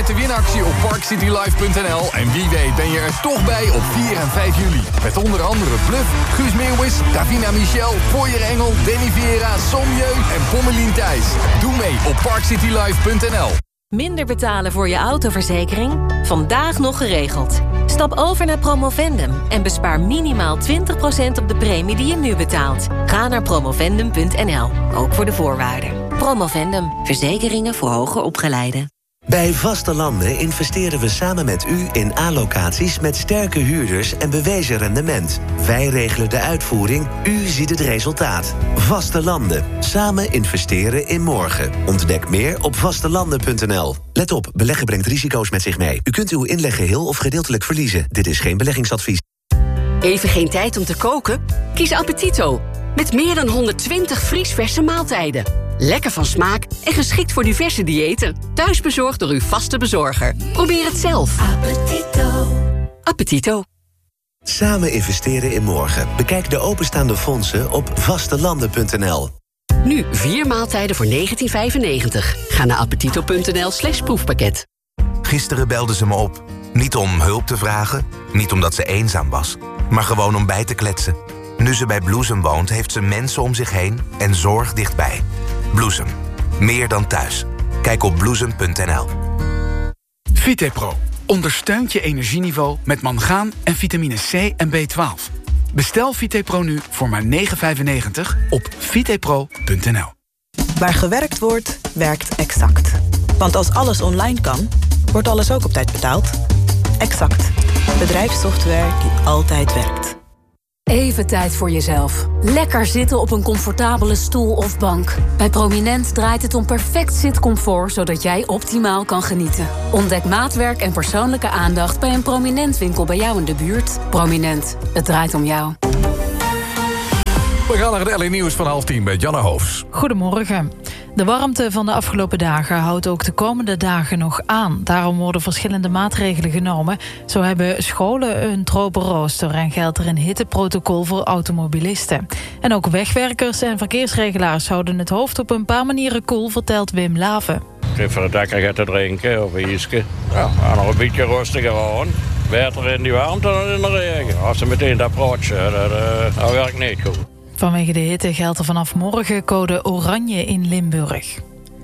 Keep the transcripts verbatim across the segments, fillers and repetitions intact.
grote winactie op park city live punt n l. En wie weet ben je er toch bij op vier en vijf juli. Met onder andere Bluff, Guus Meeuwis, Davina Michel, Foyer Engel, Danny Vera, Somjeu en Pommelien Thijs. Doe mee op park city live punt n l. Minder betalen voor je autoverzekering? Vandaag nog geregeld. Stap over naar Promovendum en bespaar minimaal twintig procent op de premie die je nu betaalt. Ga naar promovendum punt n l, ook voor de voorwaarden. Promovendum, verzekeringen voor hoger opgeleiden. Bij Vaste Landen investeren we samen met u in A-locaties met sterke huurders en bewezen rendement. Wij regelen de uitvoering, u ziet het resultaat. Vaste Landen. Samen investeren in morgen. Ontdek meer op vastelanden punt n l. Let op, beleggen brengt risico's met zich mee. U kunt uw inleg geheel of gedeeltelijk verliezen. Dit is geen beleggingsadvies. Even geen tijd om te koken? Kies Appetito. Met meer dan honderdtwintig vriesverse maaltijden. Lekker van smaak en geschikt voor diverse diëten. Thuisbezorgd door uw vaste bezorger. Probeer het zelf. Appetito. Appetito. Samen investeren in morgen. Bekijk de openstaande fondsen op vastelanden punt n l. Nu vier maaltijden voor negentien vijfennegentig. Ga naar appetito punt n l slash proefpakket. Gisteren belde ze me op. Niet om hulp te vragen, niet omdat ze eenzaam was, maar gewoon om bij te kletsen. Nu ze bij Bloesem woont, heeft ze mensen om zich heen en zorg dichtbij. Bloesem. Meer dan thuis. Kijk op bloesem punt n l. Vitepro ondersteunt je energieniveau met mangaan en vitamine C en B twaalf. Bestel Vitepro nu voor maar negen vijfennegentig op vitepro punt n l. Waar gewerkt wordt, werkt Exact. Want als alles online kan, wordt alles ook op tijd betaald. Exact. Bedrijfssoftware die altijd werkt. Even tijd voor jezelf. Lekker zitten op een comfortabele stoel of bank. Bij Prominent draait het om perfect zitcomfort, zodat jij optimaal kan genieten. Ontdek maatwerk en persoonlijke aandacht bij een Prominent winkel bij jou in de buurt. Prominent, het draait om jou. We gaan naar het L A Nieuws van half tien bij Janne Hoofs. Goedemorgen. De warmte van de afgelopen dagen houdt ook de komende dagen nog aan. Daarom worden verschillende maatregelen genomen. Zo hebben scholen een tropenrooster en geldt er een hitteprotocol voor automobilisten. En ook wegwerkers en verkeersregelaars houden het hoofd op een paar manieren koel, vertelt Wim Laven. Even een lekker te drinken of een ijsje. Ja, nog een beetje rustiger aan. Beter in die warmte dan in de regen. Als ze meteen dat praatje, dat, uh, dat werkt niet goed. Vanwege de hitte geldt er vanaf morgen code oranje in Limburg.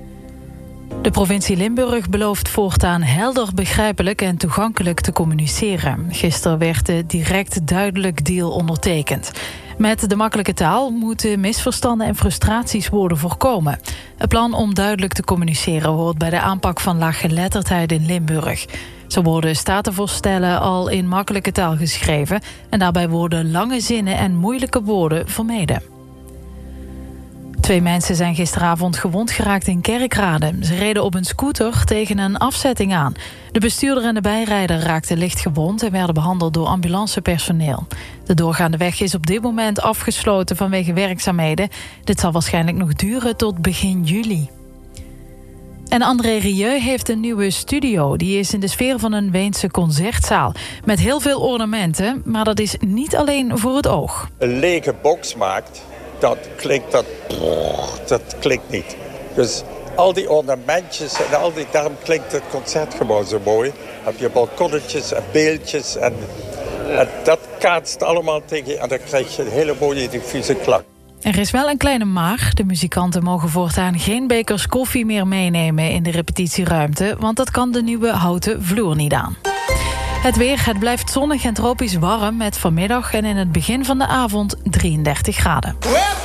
De provincie Limburg belooft voortaan helder, begrijpelijk en toegankelijk te communiceren. Gisteren werd de direct duidelijk deal ondertekend. Met de makkelijke taal moeten misverstanden en frustraties worden voorkomen. Het plan om duidelijk te communiceren hoort bij de aanpak van laaggeletterdheid in Limburg. Zo worden statenvoorstellen al in makkelijke taal geschreven en daarbij worden lange zinnen en moeilijke woorden vermeden. Twee mensen zijn gisteravond gewond geraakt in Kerkrade. Ze reden op een scooter tegen een afzetting aan. De bestuurder en de bijrijder raakten licht gewond en werden behandeld door ambulancepersoneel. De doorgaande weg is op dit moment afgesloten vanwege werkzaamheden. Dit zal waarschijnlijk nog duren tot begin juli. En André Rieu heeft een nieuwe studio. Die is in de sfeer van een Weense concertzaal. Met heel veel ornamenten, maar dat is niet alleen voor het oog. Een lege box maakt, dat klinkt, dat, dat klinkt niet. Dus al die ornamentjes en al die, daarom klinkt het concert gewoon zo mooi. Dan heb je balkonnetjes en beeldjes en, en dat kaatst allemaal tegen en dan krijg je een hele mooie diffuse klank. Er is wel een kleine maar. De muzikanten mogen voortaan geen bekers koffie meer meenemen in de repetitieruimte, want dat kan de nieuwe houten vloer niet aan. Het weer, het blijft zonnig en tropisch warm met vanmiddag en in het begin van de avond drieëndertig graden.